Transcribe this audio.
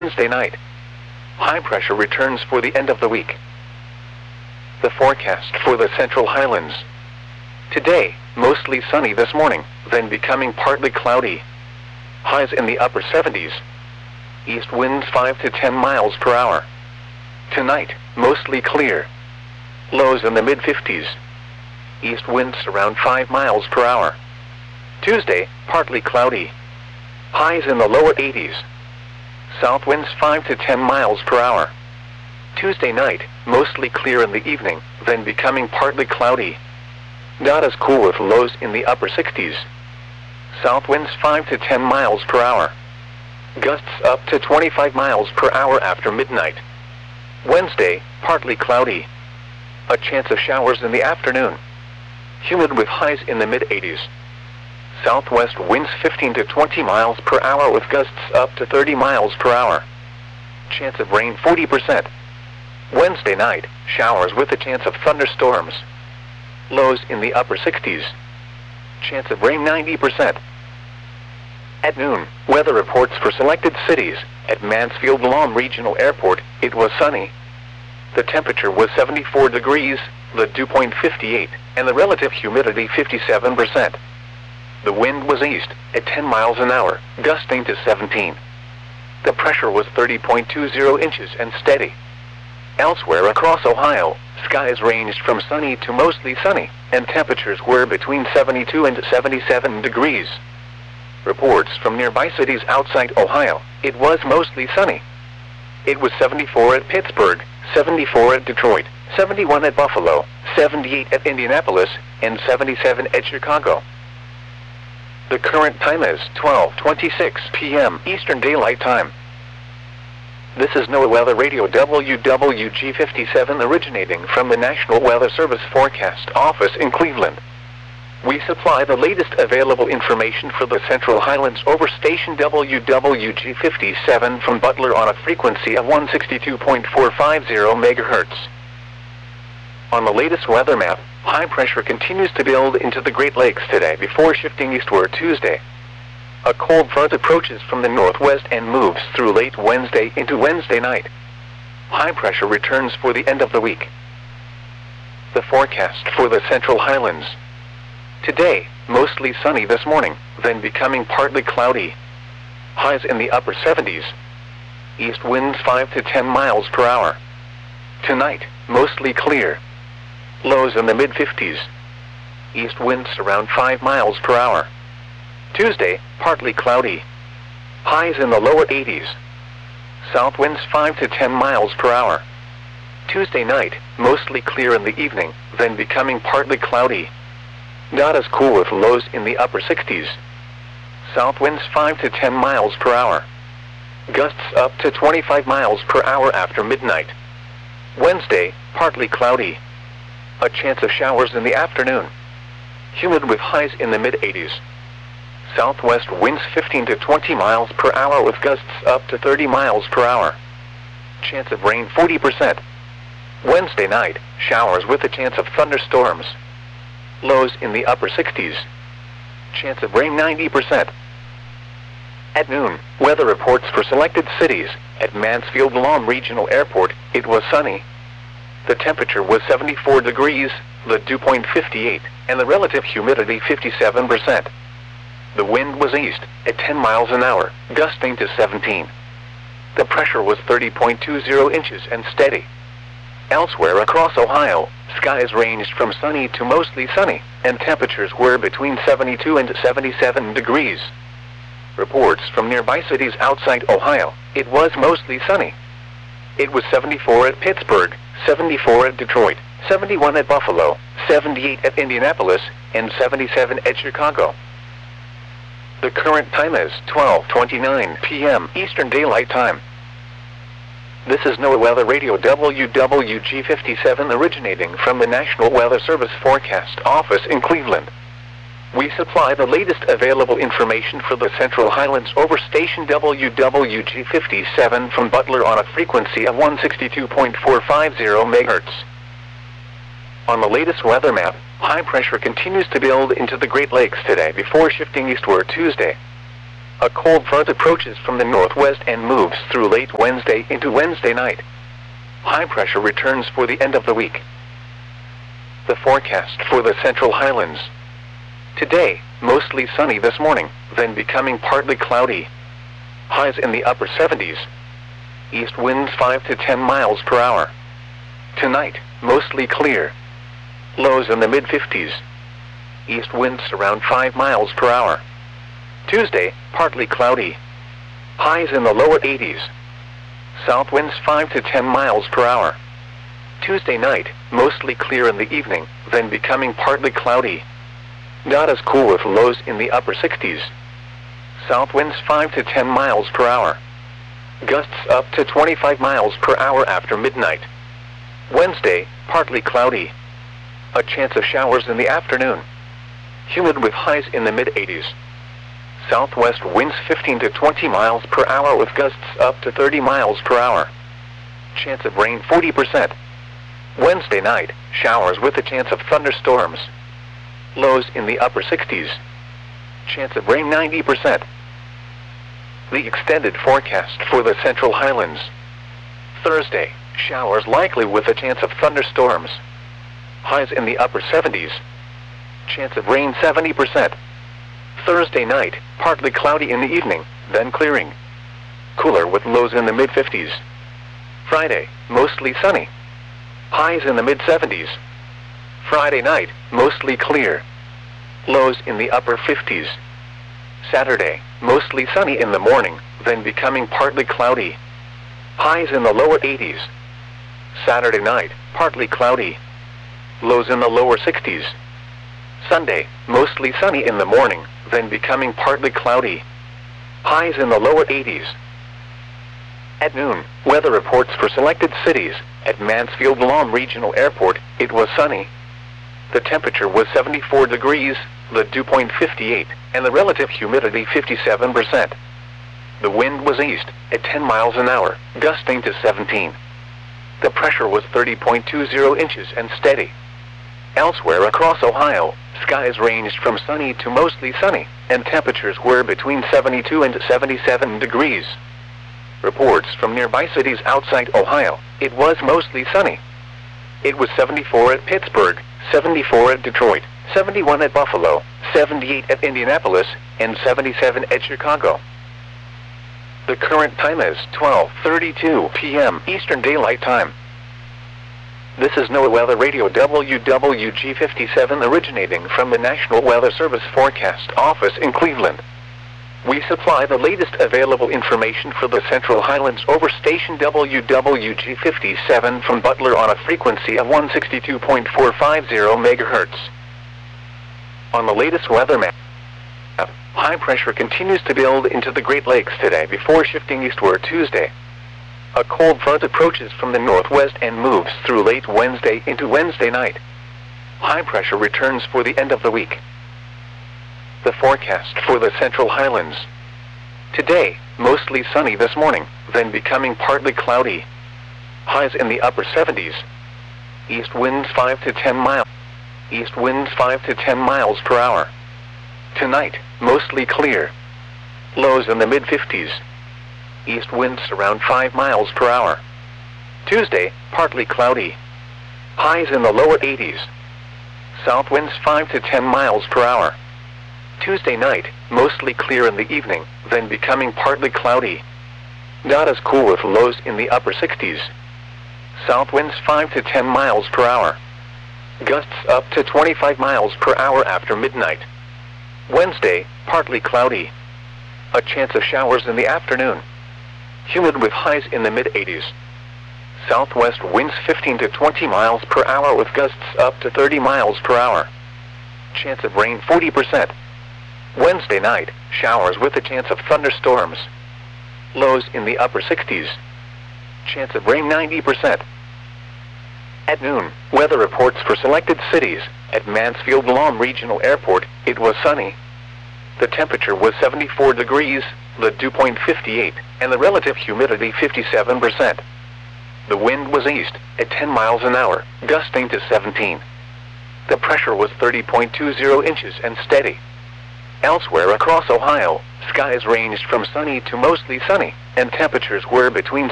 Wednesday night. High pressure returns for the end of the week. The forecast for the Central Highlands. Today, mostly sunny this morning, then becoming partly cloudy. Highs in the upper 70s. East winds 5 to 10 miles per hour. Tonight, mostly clear. Lows in the mid-50s. East winds around 5 miles per hour. Tuesday, partly cloudy. Highs in the lower 80s. South winds 5 to 10 miles per hour. Tuesday night, mostly clear in the evening, then becoming partly cloudy. Not as cool with lows in the upper 60s. South winds 5 to 10 miles per hour. Gusts up to 25 miles per hour after midnight. Wednesday, partly cloudy. A chance of showers in the afternoon. Humid with highs in the mid-80s. Southwest winds 15 to 20 miles per hour with gusts up to 30 miles per hour. Chance of rain 40%. Wednesday night, showers with a chance of thunderstorms. Lows in the upper 60s. Chance of rain 90%. At noon, weather reports for selected cities. At Mansfield Lahm Regional Airport, it was sunny. The temperature was 74 degrees, the dew point 58, and the relative humidity 57%. The wind was east, at 10 miles an hour, gusting to 17. The pressure was 30.20 inches and steady. Elsewhere across Ohio, skies ranged from sunny to mostly sunny, and temperatures were between 72 and 77 degrees. Reports from nearby cities outside Ohio, it was mostly sunny. It was 74 at Pittsburgh, 74 at Detroit, 71 at Buffalo, 78 at Indianapolis, and 77 at Chicago. The current time is 12:26 p.m. Eastern Daylight Time. This is NOAA Weather Radio WWG57 originating from the National Weather Service Forecast Office in Cleveland. We supply the latest available information for the Central Highlands over station WWG57 from Butler on a frequency of 162.450 MHz. On the latest weather map, high pressure continues to build into the Great Lakes today before shifting eastward Tuesday. A cold front approaches from the northwest and moves through late Wednesday into Wednesday night. High pressure returns for the end of the week. The forecast for the Central Highlands. Today, mostly sunny this morning, then becoming partly cloudy. Highs in the upper 70s. East winds 5 to 10 miles per hour. Tonight, mostly clear. Lows in the mid-50s. East winds around 5 miles per hour. Tuesday, partly cloudy. Highs in the lower 80s. South winds 5 to 10 miles per hour. Tuesday night, mostly clear in the evening, then becoming partly cloudy. Not as cool with lows in the upper 60s. South winds 5 to 10 miles per hour. Gusts up to 25 miles per hour after midnight. Wednesday, partly cloudy. A chance of showers in the afternoon. Humid with highs in the mid-80s. Southwest winds 15 to 20 miles per hour with gusts up to 30 miles per hour. Chance of rain 40%. Wednesday night, showers with a chance of thunderstorms. Lows in the upper 60s. Chance of rain 90%. At noon, weather reports for selected cities. At Mansfield Lahm Regional Airport, it was sunny. The temperature was 74 degrees, the dew point 58, and the relative humidity 57%. The wind was east, at 10 miles an hour, gusting to 17. The pressure was 30.20 inches and steady. Elsewhere across Ohio, skies ranged from sunny to mostly sunny, and temperatures were between 72 and 77 degrees. Reports from nearby cities outside Ohio, it was mostly sunny. It was 74 at Pittsburgh, 74 at Detroit, 71 at Buffalo, 78 at Indianapolis, and 77 at Chicago. The current time is 12:29 p.m. Eastern Daylight Time. This is NOAA Weather Radio WWG57 originating from the National Weather Service Forecast Office in Cleveland. We supply the latest available information for the Central Highlands over station WWG57 from Butler on a frequency of 162.450 MHz. On the latest weather map, high pressure continues to build into the Great Lakes today before shifting eastward Tuesday. A cold front approaches from the northwest and moves through late Wednesday into Wednesday night. High pressure returns for the end of the week. The forecast for the Central Highlands. Today, mostly sunny this morning, then becoming partly cloudy. Highs in the upper 70s. East winds 5 to 10 miles per hour. Tonight, mostly clear. Lows in the mid-50s. East winds around 5 miles per hour. Tuesday, partly cloudy. Highs in the lower 80s. South winds 5 to 10 miles per hour. Tuesday night, mostly clear in the evening, then becoming partly cloudy. Not as cool with lows in the upper 60s. South winds 5 to 10 miles per hour. Gusts up to 25 miles per hour after midnight. Wednesday, partly cloudy. A chance of showers in the afternoon. Humid with highs in the mid-80s. Southwest winds 15 to 20 miles per hour with gusts up to 30 miles per hour. Chance of rain 40%. Wednesday night, showers with a chance of thunderstorms. Lows in the upper 60s. Chance of rain 90%. The extended forecast for the Central Highlands. Thursday, showers likely with a chance of thunderstorms. Highs in the upper 70s. Chance of rain 70%. Thursday night, partly cloudy in the evening, then clearing. Cooler with lows in the mid-50s. Friday, mostly sunny. Highs in the mid-70s. Friday night, mostly clear. Lows in the upper 50s. Saturday, mostly sunny in the morning, then becoming partly cloudy. Highs in the lower 80s. Saturday night, partly cloudy. Lows in the lower 60s. Sunday, mostly sunny in the morning, then becoming partly cloudy. Highs in the lower 80s. At noon, weather reports for selected cities. At Mansfield-Lom Regional Airport, it was sunny. The temperature was 74 degrees, the dew point 58, and the relative humidity 57%. The wind was east, at 10 miles an hour, gusting to 17. The pressure was 30.20 inches and steady. Elsewhere across Ohio, skies ranged from sunny to mostly sunny, and temperatures were between 72 and 77 degrees. Reports from nearby cities outside Ohio, it was mostly sunny. It was 74 at Pittsburgh, 74 at Detroit, 71 at Buffalo, 78 at Indianapolis, and 77 at Chicago. The current time is 12:32 p.m. Eastern Daylight Time. This is NOAA Weather Radio WWG57 originating from the National Weather Service Forecast Office in Cleveland. We supply the latest available information for the Central Highlands over station WWG57 from Butler on a frequency of 162.450 MHz. On the latest weather map, high pressure continues to build into the Great Lakes today before shifting eastward Tuesday. A cold front approaches from the northwest and moves through late Wednesday into Wednesday night. High pressure returns for the end of the week. The forecast for the Central Highlands. Today, mostly sunny this morning, then becoming partly cloudy. Highs in the upper 70s. East winds 5 to 10 miles. East winds 5 to 10 miles per hour. Tonight, mostly clear. Lows in the mid-50s. East winds around 5 miles per hour. Tuesday, partly cloudy. Highs in the lower 80s. South winds 5 to 10 miles per hour. Tuesday night, mostly clear in the evening, then becoming partly cloudy. Not as cool with lows in the upper 60s. South winds 5 to 10 miles per hour. Gusts up to 25 miles per hour after midnight. Wednesday, partly cloudy. A chance of showers in the afternoon. Humid with highs in the mid-80s. Southwest winds 15 to 20 miles per hour with gusts up to 30 miles per hour. Chance of rain 40%. Wednesday night, showers with a chance of thunderstorms. Lows in the upper 60s. Chance of rain 90%. At noon, weather reports for selected cities. At Mansfield-Lom Regional Airport, it was sunny. The temperature was 74 degrees, the dew point 58, and the relative humidity 57%. The wind was east, at 10 miles an hour, gusting to 17. The pressure was 30.20 inches and steady. Elsewhere across Ohio, skies ranged from sunny to mostly sunny, and temperatures were between